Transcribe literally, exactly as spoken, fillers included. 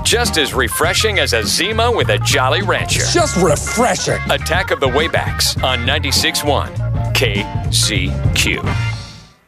Just as refreshing as a Zima with a Jolly Rancher. Just refreshing. Attack of the Waybacks on ninety-six point one K C Q.